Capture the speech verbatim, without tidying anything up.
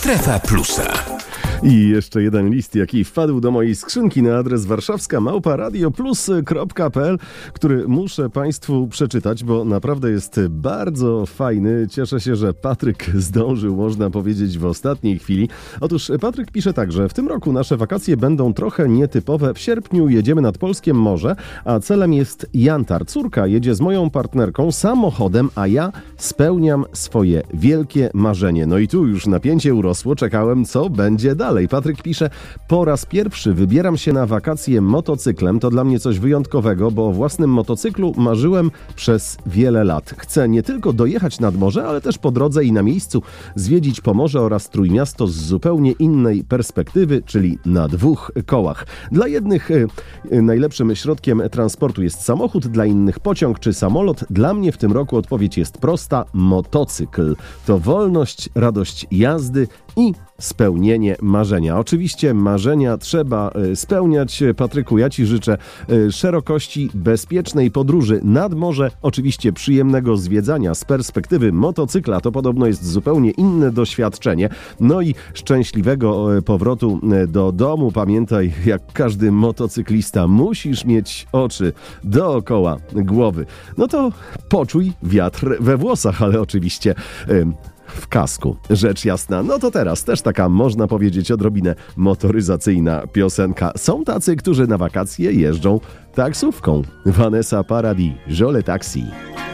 Strefa Plusa. I jeszcze jeden list, jaki wpadł do mojej skrzynki na adres warszawska małpa radioplus kropka pe el, który muszę Państwu przeczytać, bo naprawdę jest bardzo fajny. Cieszę się, że Patryk zdążył, można powiedzieć, w ostatniej chwili. Otóż Patryk pisze tak, że w tym roku nasze wakacje będą trochę nietypowe. W sierpniu jedziemy nad polskie morze, a celem jest Jantar. Córka jedzie z moją partnerką samochodem, a ja spełniam swoje wielkie marzenie. No i tu już napięcie urosło, czekałem, co będzie dalej. Patryk pisze, po raz pierwszy wybieram się na wakacje motocyklem. To dla mnie coś wyjątkowego, bo o własnym motocyklu marzyłem przez wiele lat. Chcę nie tylko dojechać nad morze, ale też po drodze i na miejscu zwiedzić Pomorze oraz Trójmiasto z zupełnie innej perspektywy, czyli na dwóch kołach. Dla jednych y, y, najlepszym środkiem transportu jest samochód, dla innych pociąg czy samolot. Dla mnie w tym roku odpowiedź jest prosta. Motocykl to wolność, radość jazdy i spełnienie marzenia. Oczywiście marzenia trzeba spełniać. Patryku, ja Ci życzę szerokości, bezpiecznej podróży nad morze, oczywiście przyjemnego zwiedzania z perspektywy motocykla. To podobno jest zupełnie inne doświadczenie. No i szczęśliwego powrotu do domu. Pamiętaj, jak każdy motocyklista, musisz mieć oczy dookoła głowy. No to poczuj wiatr we włosach, ale oczywiście w kasku, rzecz jasna. No to teraz też taka, można powiedzieć, odrobinę motoryzacyjna piosenka. Są tacy, którzy na wakacje jeżdżą taksówką. Vanessa Paradis, Jole Taxi.